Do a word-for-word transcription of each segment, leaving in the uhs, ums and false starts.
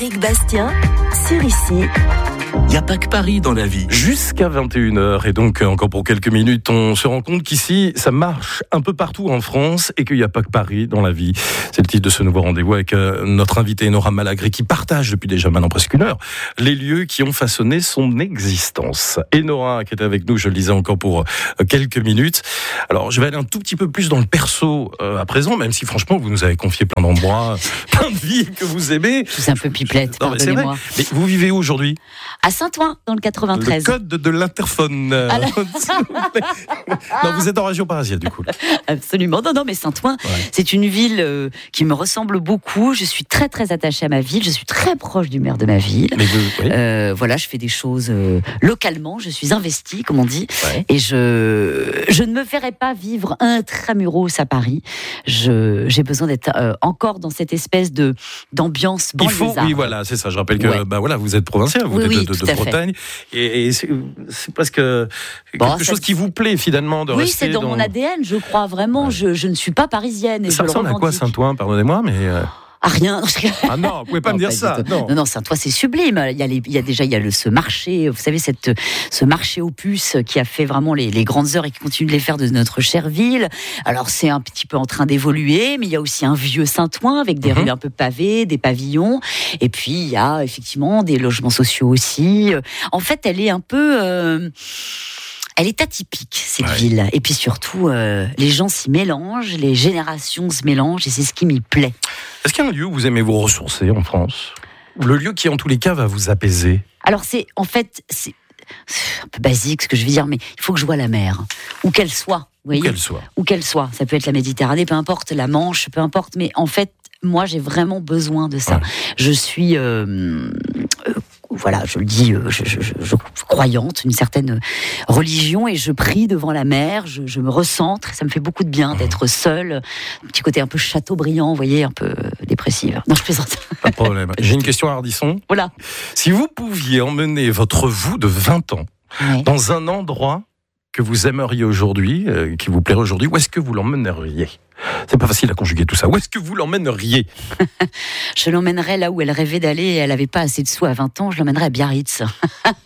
Éric Bastien, sur ici. Il n'y a pas que Paris dans la vie. Jusqu'à vingt et une heures, et donc encore pour quelques minutes, on se rend compte qu'ici, ça marche un peu partout en France et qu'il n'y a pas que Paris dans la vie. C'est le titre de ce nouveau rendez-vous avec euh, notre invitée Nora Malagré qui partage depuis déjà maintenant presque une heure les lieux qui ont façonné son existence. Et Nora qui est avec nous, je le disais encore pour euh, quelques minutes. Alors je vais aller un tout petit peu plus dans le perso euh, à présent, même si franchement vous nous avez confié plein d'endroits, plein de villes que vous aimez. C'est un peu pipelette, non, mais c'est vrai. Mais vous vivez où aujourd'hui ? À Saint-Ouen, dans le quatre-vingt-treize. Le code de l'interphone. Ah là... non, vous êtes en région parisienne, du coup. Absolument. Non, non, mais Saint-Ouen, ouais. C'est une ville euh, qui me ressemble beaucoup. Je suis très, très attachée à ma ville. Je suis très proche du maire de ma ville. Mais vous, oui. euh, voilà, je fais des choses euh, localement. Je suis investie, comme on dit. Ouais. Et je, je ne me ferai pas vivre intramuros à Paris. Je, j'ai besoin d'être euh, encore dans cette espèce de, d'ambiance banlieusarde. Il faut, oui, voilà, c'est ça. Je rappelle que ouais. bah, voilà, vous êtes provincial, vous oui, êtes oui, de, de, de Bretagne. Et, et c'est, c'est presque quelque bon, chose qui vous plaît finalement de oui, rester. Oui, c'est dans, dans mon A D N, je crois vraiment. Ouais. Je, je ne suis pas parisienne. Et ça je ressemble le à quoi Saint-Ouen, pardonnez-moi, mais. Euh... Ah, rien. Ah non, vous pouvez pas non, me dire pas ça. Non, non, non Saint-Ouen, c'est sublime. Il y a, les, il y a déjà il y a le, ce marché, vous savez, cette, ce marché aux puces qui a fait vraiment les, les grandes heures et qui continue de les faire de notre chère ville. Alors, c'est un petit peu en train d'évoluer, mais il y a aussi un vieux Saint-Ouen avec des mm-hmm. rues un peu pavées, des pavillons. Et puis, il y a effectivement des logements sociaux aussi. En fait, elle est un peu... Euh, Elle est atypique, cette ouais. ville. Et puis surtout, euh, les gens s'y mélangent, les générations se mélangent, et c'est ce qui m'y plaît. Est-ce qu'il y a un lieu où vous aimez vous ressourcer en France ? Le lieu qui, en tous les cas, va vous apaiser ? Alors, c'est, en fait, c'est, c'est un peu basique ce que je veux dire, mais il faut que je voie la mer, où qu'elle soit. Vous voyez ? Où qu'elle soit. Où qu'elle soit. Ça peut être la Méditerranée, peu importe, la Manche, peu importe, mais en fait, moi, j'ai vraiment besoin de ça. Ouais. Je suis... Euh, euh, Voilà, je le dis, je, je, je, je croyante, une certaine religion, et je prie devant la mer, je, je me recentre, ça me fait beaucoup de bien d'être seule, un petit côté un peu Chateaubriand, vous voyez, un peu dépressive. Non, je plaisante. Pas de problème. J'ai une question à Ardisson. Voilà. Si vous pouviez emmener votre vous de vingt ans ouais. dans un endroit que vous aimeriez aujourd'hui, euh, qui vous plairait aujourd'hui, où est-ce que vous l'emmèneriez ? C'est pas facile à conjuguer tout ça. Où est-ce que vous l'emmèneriez ? Je l'emmènerais là où elle rêvait d'aller et elle n'avait pas assez de sous à vingt ans. Je l'emmènerais à Biarritz. Pourquoi ?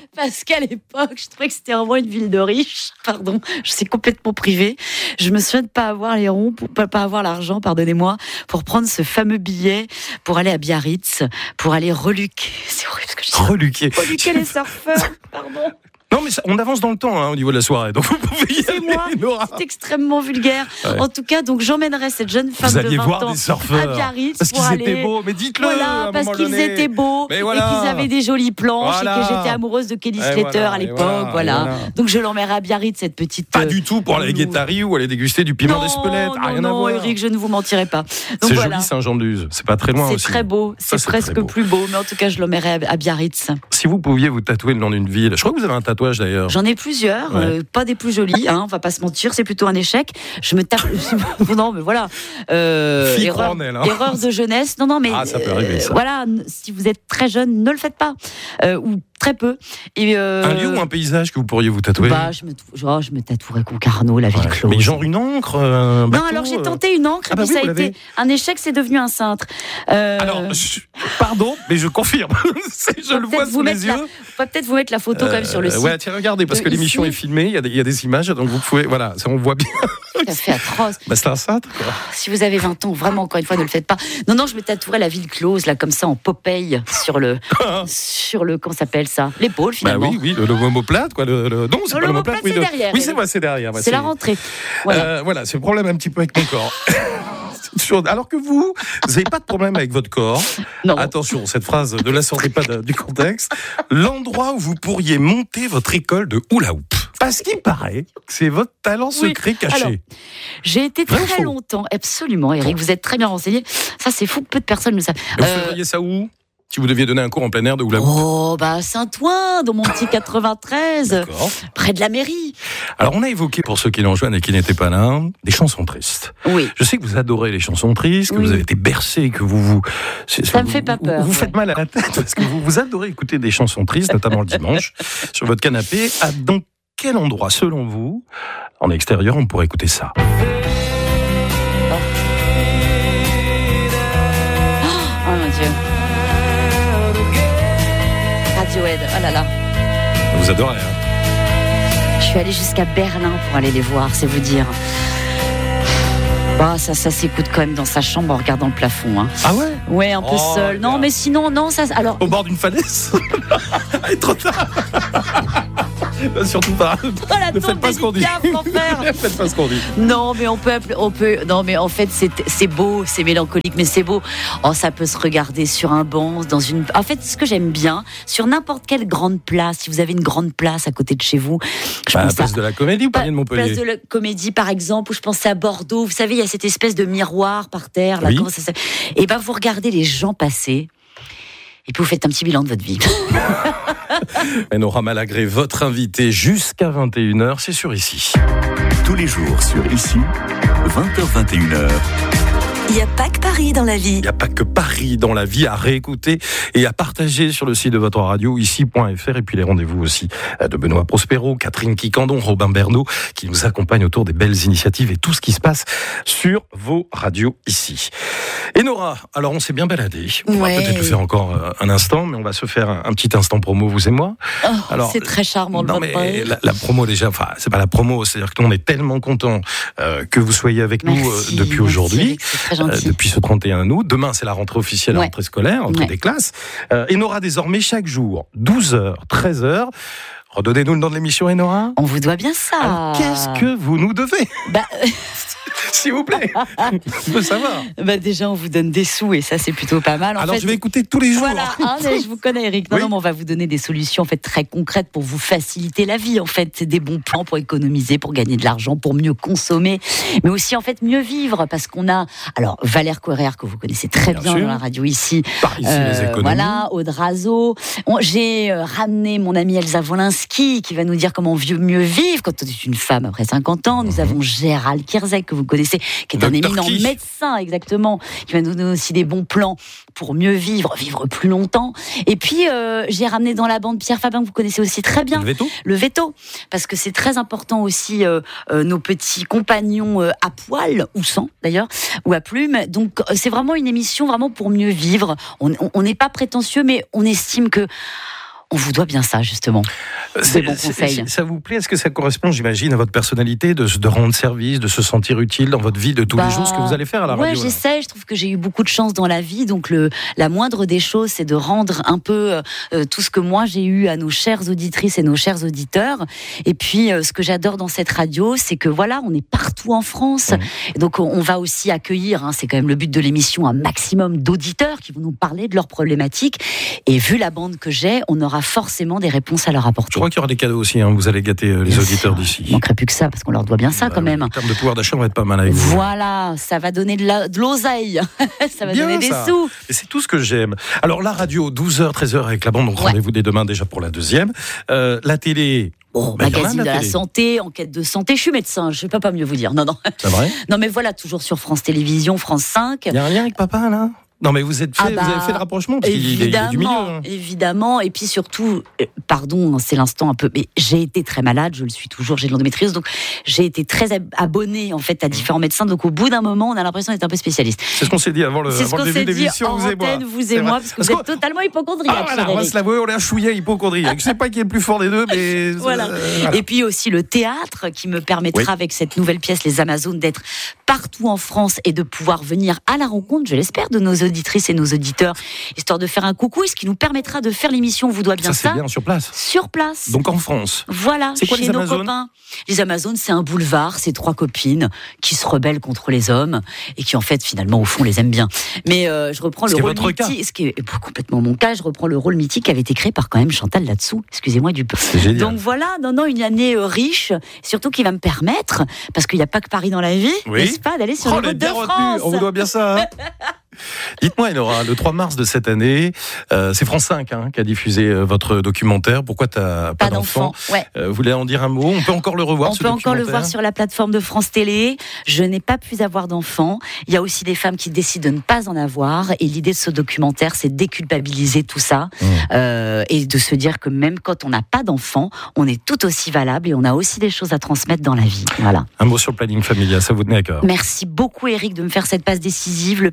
Parce qu'à l'époque, je trouvais que c'était vraiment une ville de riches. Pardon, je suis complètement privée. Je me souviens de pas avoir les ronds, pour pas, pas avoir l'argent, pardonnez-moi, pour prendre ce fameux billet pour aller à Biarritz, pour aller reluquer. C'est horrible ce que je dis. Reluquer. Reluquer les surfeurs, pardon. Non, mais ça, on avance dans le temps hein, au niveau de la soirée, donc vous pouvez y c'est aller, moi, Nora. C'est extrêmement vulgaire. Ouais. En tout cas, donc j'emmènerais cette jeune femme vous de alliez vingt voir ans des surfeurs, à Biarritz parce pour qu'ils aller... étaient beaux, mais dites-le voilà, à un parce moment qu'ils donné. étaient beaux voilà. et qu'ils avaient des jolies planches voilà. et que j'étais amoureuse de Kelly Slater voilà, à l'époque. Voilà, voilà. Voilà. Donc je l'emmènerais à Biarritz, cette petite... Pas euh, du tout pour aller à Guétari ou aller déguster du piment d'Espelette. Non, rien non, à voir. Eric, je ne vous mentirai pas. Donc, c'est voilà. joli Saint-Jean-de-Luz, c'est pas très loin c'est aussi. C'est très beau, c'est Ça, presque beau. plus beau, mais en tout cas je l'emmènerais à Biarritz. Si vous pouviez vous tatouer le nom d'une ville, je crois que vous avez un tatouage d'ailleurs. J'en ai plusieurs. Ouais. Euh, pas des plus jolis, hein, on va pas se mentir, c'est plutôt un échec. Je me tape. non, mais voilà. Euh, erreur, elle, hein. erreur de jeunesse. Non, non, mais ah, ça peut arriver, ça. Euh, voilà. Si vous êtes très jeune, ne le faites pas, euh, ou très peu. Et, euh, un lieu ou un paysage que vous pourriez vous tatouer ? Bah, je me, oh, je me tatouerais Concarneau, la ville ouais. close. Mais genre une encre, un bateau, non, alors j'ai tenté une encre, ah, et puis bah oui, ça a été un échec, c'est devenu un cintre. Euh... Alors, je, pardon, mais je confirme. je le vois sous les yeux. La, on va peut-être vous mettre la photo euh, quand même sur le site. Ouais, tiens, regardez, parce que l'émission ici. est filmée, il y, a des, il y a des images, donc vous pouvez, voilà, ça on voit bien. Ça fait atroce. Bah, c'est un cintre, quoi. Si vous avez vingt ans, vraiment, encore une fois, ne le faites pas. Non, non, je me tatouerais la ville close, là, comme ça, en Popeye, sur le, sur le, comment s'appelle ça ? L'épaule, finalement. Bah oui, oui, le, le omoplate, quoi. Le, le... Non, c'est non, pas l'omoplate, oui. C'est le... derrière. Oui, c'est vrai, c'est derrière. Ouais, c'est, c'est la rentrée. Voilà, euh, voilà c'est le problème un petit peu avec mon corps. Alors que vous, vous n'avez pas de problème avec votre corps. Non. Attention, cette phrase, ne la sortez pas de, du contexte. L'endroit où vous pourriez monter votre école de hula hoop. Parce qu'il paraît que c'est votre talent secret oui. caché. Alors, j'ai été très Vraiment longtemps, absolument, Eric, vous êtes très bien renseigné. Ça, c'est fou, peu de personnes le savent. Vous euh... feriez ça où ? Si vous deviez donner un cours en plein air de hula hoop. Oh, bah Saint-Ouen, dans mon petit quatre-vingt-treize, D'accord. près de la mairie. Alors, on a évoqué, pour ceux qui l'ont joué et qui n'étaient pas là, des chansons tristes. Oui. Je sais que vous adorez les chansons tristes, que oui. vous avez été bercé, que vous... vous c'est, Ça vous, me fait pas peur. Vous, vous ouais. faites mal à la tête, parce que vous, vous adorez écouter des chansons tristes, notamment le dimanche, sur votre canapé. À dans quel endroit, selon vous, en extérieur, on pourrait écouter ça ? Oh, oh mon Dieu. Oh là là. Vous adorez, hein. Je suis allée jusqu'à Berlin pour aller les voir, c'est vous dire. Bah, ça, ça s'écoute quand même dans sa chambre en regardant le plafond. Hein. Ah ouais? Ouais, un peu oh, seul. Non, mais sinon, non, ça. Alors. Au bord d'une falaise. Allez, trop tard. Surtout pas. Voilà, ne faites pas ce qu'on dit. Ne faites pas ce qu'on dit. Non, mais on peut, on peut. Non, mais en fait, c'est, c'est beau, c'est mélancolique, mais c'est beau. Oh, ça peut se regarder sur un banc, dans une. En fait, ce que j'aime bien, sur n'importe quelle grande place, si vous avez une grande place à côté de chez vous. Je bah, pense à place à... de la Comédie ou Palais de Montpellier? Place de la Comédie, par exemple, où je pensais à Bordeaux. Vous savez, il y a cette espèce de miroir par terre. Là, oui. comment ça s'appelle ? Et ben, vous regardez les gens passer. Et puis vous faites un petit bilan de votre vie. Nora Malagré, votre invitée jusqu'à vingt et une heures, c'est sur Ici. Tous les jours sur Ici, vingt heures vingt et une heures. Il n'y a pas que Paris dans la vie. Il n'y a pas que Paris dans la vie à réécouter et à partager sur le site de votre radio, ici point f r. Et puis les rendez-vous aussi de Benoît Prospero, Catherine Quicandon, Robin Bernot, qui nous accompagnent autour des belles initiatives et tout ce qui se passe sur vos radios ici. Et Nora, alors on s'est bien baladé. On ouais. va peut-être le faire encore un instant, mais on va se faire un, un petit instant promo, vous et moi. Oh, alors, c'est très charmant de non, votre mais part. la, la promo déjà, enfin c'est pas la promo, c'est-à-dire que nous on est tellement contents euh, que vous soyez avec merci, nous euh, depuis merci, aujourd'hui. Eric, c'est très gentil. Euh, depuis ce trente et un août. Demain, c'est la rentrée officielle, la ouais. rentrée scolaire, rentrée ouais. des classes. Euh, et Nora, désormais, chaque jour, douze heures, treize heures. Redonnez-nous le nom de l'émission, Nora. On vous doit bien ça. Alors, qu'est-ce que vous nous devez? Bah, s'il vous plaît. On veut savoir. Bah déjà, on vous donne des sous et ça, c'est plutôt pas mal. En Alors, fait, je vais écouter tous les jours. Voilà, hein, mais je vous connais, Eric. Non, oui. non, mais on va vous donner des solutions en fait très concrètes pour vous faciliter la vie. En fait, c'est des bons plans pour économiser, pour gagner de l'argent, pour mieux consommer, mais aussi en fait mieux vivre, parce qu'on a alors Valère Coerrer que vous connaissez très bien, bien dans la radio ici. Par ici euh, les économies. Voilà, Aude Razo. J'ai euh, ramené mon amie Elsa Wolinski qui va nous dire comment mieux vivre quand on est une femme après cinquante ans. Nous mmh. avons Gérald Kierzek que vous connaissez, qui est un éminent qui médecin, exactement, qui va nous donner aussi des bons plans pour mieux vivre, vivre plus longtemps. Et puis, euh, j'ai ramené dans la bande Pierre Fabin, que vous connaissez aussi très bien. Le veto. Le veto. Parce que c'est très important aussi, euh, euh, nos petits compagnons euh, à poil, ou sans d'ailleurs, ou à plumes. Donc, euh, c'est vraiment une émission vraiment pour mieux vivre. On n'est pas prétentieux, mais on estime que on vous doit bien ça, justement. C'est bons conseils. Ça vous plaît? Est-ce que ça correspond, j'imagine, à votre personnalité de, de rendre service, de se sentir utile dans votre vie de tous bah, les jours, ce que vous allez faire à la ouais, radio? Ouais, j'essaie. Je trouve que j'ai eu beaucoup de chance dans la vie. Donc, le, la moindre des choses, c'est de rendre un peu euh, tout ce que moi j'ai eu à nos chères auditrices et nos chers auditeurs. Et puis, euh, ce que j'adore dans cette radio, c'est que voilà, on est partout en France. Mmh. Donc, on, on va aussi accueillir, hein, c'est quand même le but de l'émission, un maximum d'auditeurs qui vont nous parler de leurs problématiques. Et vu la bande que j'ai, on aura forcément des réponses à leur apporter. Je crois qu'il y aura des cadeaux aussi, hein. Vous allez gâter les bien auditeurs sûr. D'ici. Il ne manquerait plus que ça, parce qu'on leur doit bien ça bah, quand même. En termes de pouvoir d'achat, on va être pas mal avec vous. Voilà, ça va donner de, la, de l'oseille, ça va bien donner ça. Des sous. Et c'est tout ce que j'aime. Alors la radio, douze heures, treize heures avec la bande, donc ouais. rendez-vous dès demain déjà pour la deuxième. Euh, la télé... Bon, bah, magazine la de la santé, enquête de santé. Je suis médecin, je ne peux pas mieux vous dire. Non, non. C'est vrai? Non, mais voilà, toujours sur France Télévisions, France cinq. Il y a un lien avec papa, là? Non, mais vous, êtes fait, ah bah, vous avez fait le rapprochement parce qu'il est, du milieu. Hein. Évidemment, et puis surtout, pardon, c'est l'instant un peu, mais j'ai été très malade, je le suis toujours, j'ai de l'endométriose, donc j'ai été très abonnée en fait à différents médecins, donc au bout d'un moment, on a l'impression d'être un peu spécialiste. C'est ce qu'on s'est dit avant le, c'est avant ce le début de l'émission, vous et moi. Vous et moi, parce que parce vous êtes totalement hypochondriaque. Ah, voilà, on va se l'avouer, on est un chouïa hypochondriaque. Je sais pas qui est le plus fort des deux, mais... voilà. Euh, voilà. Et puis aussi le théâtre qui me permettra, oui. avec cette nouvelle pièce, Les Amazones, d'être partout en France et de pouvoir venir à la rencontre, je l'espère, de nos auditrices et nos auditeurs, histoire de faire un coucou, et ce qui nous permettra de faire l'émission On vous doit bien ça. Ça, c'est bien sur place. Sur place. Donc en France. Voilà, c'est quoi, chez les nos Amazones copains. Les Amazones, c'est un boulevard, c'est trois copines qui se rebellent contre les hommes et qui en fait, finalement, au fond, les aiment bien. Mais euh, je reprends ce le rôle mythique. Ce qui est complètement mon cas, je reprends le rôle mythique qui avait été créé par quand même Chantal là-dessous. Excusez-moi du peu. Donc voilà, non, non, une année euh, riche, surtout qui va me permettre, parce qu'il n'y a pas que Paris dans la vie, oui. n'est-ce pas, d'aller sur oh, les routes de France. On vous doit bien ça. Hein. Dites-moi, Nora, le trois mars de cette année, euh, c'est France cinq hein, qui a diffusé euh, votre documentaire. Pourquoi t'as pas, pas d'enfant, d'enfant ouais. euh, Vous voulez en dire un mot? On peut encore le revoir. On peut encore le voir sur la plateforme de France Télé. Je n'ai pas pu avoir d'enfant. Il y a aussi des femmes qui décident de ne pas en avoir. Et l'idée de ce documentaire, c'est de déculpabiliser tout ça mmh. euh, et de se dire que même quand on n'a pas d'enfant, on est tout aussi valable et on a aussi des choses à transmettre dans la vie. Voilà. Un mot sur le planning familial, ça vous tenait à cœur. Merci beaucoup, Eric, de me faire cette passe décisive. Le planning familial,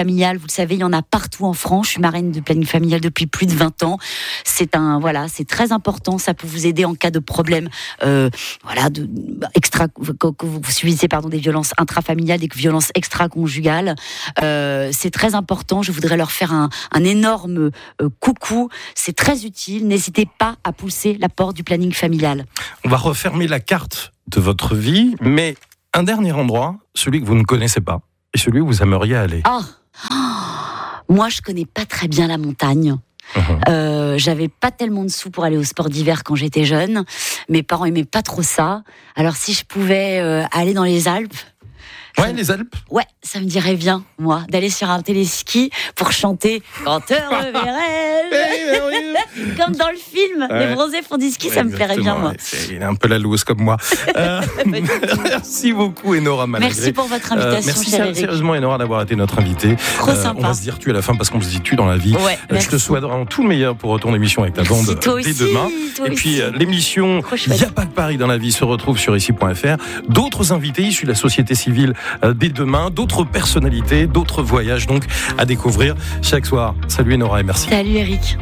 familial, vous le savez, il y en a partout en France. Je suis marraine de planning familial depuis plus de vingt ans. C'est un, voilà, c'est très important. Ça peut vous aider en cas de problème, euh, voilà, de, extra, que vous subissez, pardon, des violences intrafamiliales, des violences extra-conjugales. Euh, c'est très important. Je voudrais leur faire un, un énorme euh, coucou. C'est très utile. N'hésitez pas à pousser la porte du planning familial. On va refermer la carte de votre vie, mais un dernier endroit, celui que vous ne connaissez pas, et celui où vous aimeriez aller. Ah, oh, moi, je connais pas très bien la montagne. Mmh. Euh, j'avais pas tellement de sous pour aller au sport d'hiver quand j'étais jeune. Mes parents aimaient pas trop ça. Alors si je pouvais euh, aller dans les Alpes. Ouais, les Alpes. Ouais, ça me dirait bien, moi, d'aller sur un téléski pour chanter Quand te reverrai-je, comme dans le film, ouais. Les bronzés font du ski, ouais, ça me plairait bien, moi. Ouais, c'est, il est un peu la loose comme moi. euh, merci beaucoup, Enora Malagré. Merci pour votre invitation, euh, merci cher Eric. Sérieusement, Enora, d'avoir été notre invitée. Trop euh, sympa. On va se dire tu à la fin parce qu'on se dit tu dans la vie. Ouais, euh, je te souhaite vraiment tout le meilleur pour ton émission avec ta merci, bande toi dès aussi, demain. toi Et aussi. puis euh, l'émission Il n'y a pas que Paris dans la vie se retrouve sur ici point f r. D'autres invités issus de la société civile euh, dès demain. D'autres personnalités, d'autres voyages donc à découvrir chaque soir. Salut Enora et merci. Salut Eric.